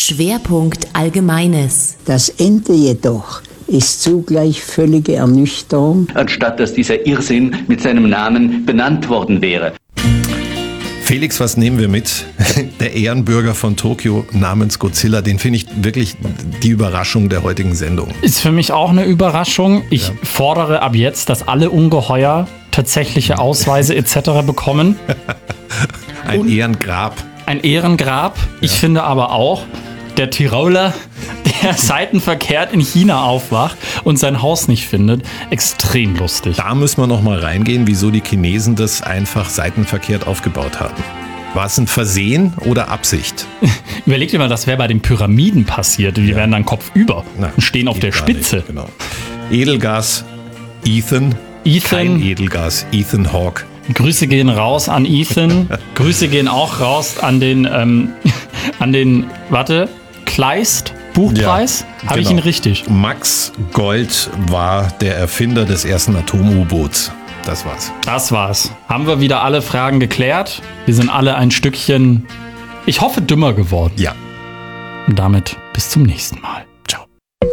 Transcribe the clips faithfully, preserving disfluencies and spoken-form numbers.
Schwerpunkt Allgemeines. Das Ende jedoch ist zugleich völlige Ernüchterung. Anstatt dass dieser Irrsinn mit seinem Namen benannt worden wäre. Felix, was nehmen wir mit? Der Ehrenbürger von Tokio namens Godzilla, den finde ich wirklich die Überraschung der heutigen Sendung. Ist für mich auch eine Überraschung. Ich ja. fordere ab jetzt, dass alle Ungeheuer tatsächliche Ausweise et cetera bekommen. Ein Und Ehrengrab. Ein Ehrengrab. Ja. Ich finde aber auch, der Tiroler, der seitenverkehrt in China aufwacht und sein Haus nicht findet, extrem lustig. Da müssen wir noch mal reingehen, wieso die Chinesen das einfach seitenverkehrt aufgebaut haben. War es ein Versehen oder Absicht? Überleg dir mal, das wäre bei den Pyramiden passiert. Die ja. wären dann kopfüber Na, und stehen auf der Spitze. Nicht, genau. Edelgas, Ethan. Ethan. Kein Edelgas, Ethan Hawke. Grüße gehen raus an Ethan. Grüße gehen auch raus an den, ähm, an den, warte, Kleist Buchpreis. Ja, Habe genau. ich ihn richtig? Max Gold war der Erfinder des ersten Atom-U-Boots. Das war's. Das war's. Haben wir wieder alle Fragen geklärt. Wir sind alle ein Stückchen, ich hoffe, dümmer geworden. Ja. Und damit bis zum nächsten Mal. Ciao.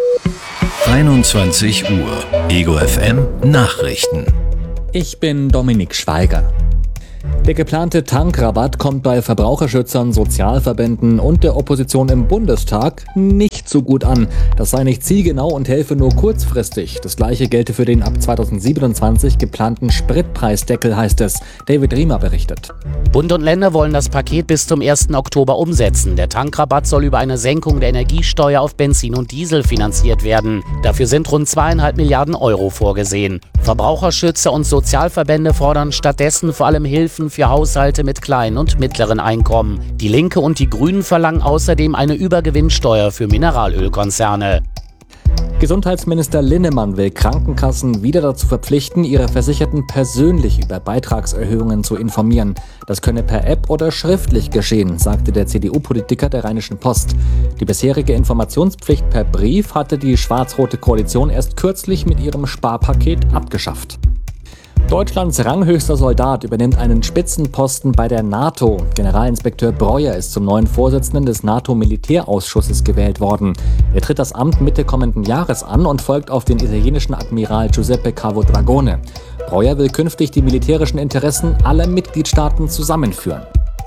einundzwanzig Uhr. Ego F M Nachrichten. Ich bin Dominik Schweiger. Der geplante Tankrabatt kommt bei Verbraucherschützern, Sozialverbänden und der Opposition im Bundestag nicht so gut an. Das sei nicht zielgenau und helfe nur kurzfristig. Das Gleiche gelte für den ab zweitausendsiebenundzwanzig geplanten Spritpreisdeckel, heißt es. David Riemer berichtet. Bund und Länder wollen das Paket bis zum ersten Oktober umsetzen. Der Tankrabatt soll über eine Senkung der Energiesteuer auf Benzin und Diesel finanziert werden. Dafür sind rund zweieinhalb Milliarden Euro vorgesehen. Verbraucherschützer und Sozialverbände fordern stattdessen vor allem Hilfen für Haushalte mit kleinen und mittleren Einkommen. Die Linke und die Grünen verlangen außerdem eine Übergewinnsteuer für Mineralölkonzerne. Gesundheitsminister Linnemann will Krankenkassen wieder dazu verpflichten, ihre Versicherten persönlich über Beitragserhöhungen zu informieren. Das könne per App oder schriftlich geschehen, sagte der C D U-Politiker der Rheinischen Post. Die bisherige Informationspflicht per Brief hatte die schwarz-rote Koalition erst kürzlich mit ihrem Sparpaket abgeschafft. Deutschlands ranghöchster Soldat übernimmt einen Spitzenposten bei der NATO. Generalinspekteur Breuer ist zum neuen Vorsitzenden des NATO-Militärausschusses gewählt worden. Er tritt das Amt Mitte kommenden Jahres an und folgt auf den italienischen Admiral Giuseppe Cavodragone. Breuer will künftig die militärischen Interessen aller Mitgliedstaaten zusammenführen.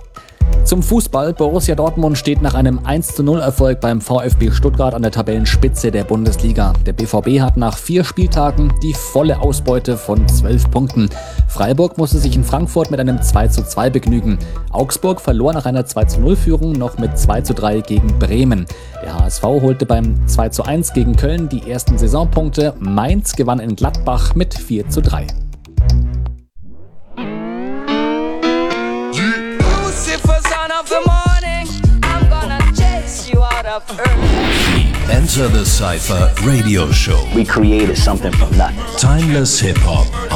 Zum Fußball. Borussia Dortmund steht nach einem eins zu null Erfolg beim VfB Stuttgart an der Tabellenspitze der Bundesliga. Der B V B hat nach vier Spieltagen die volle Ausbeute von zwölf Punkten. Freiburg musste sich in Frankfurt mit einem zwei zu zwei begnügen. Augsburg verlor nach einer zwei zu null Führung noch mit zwei zu drei gegen Bremen. Der H S V holte beim zwei zu eins gegen Köln die ersten Saisonpunkte. Mainz gewann in Gladbach mit vier zu drei. Enter the Cypher Radio Show. We created something from nothing. Timeless Hip Hop.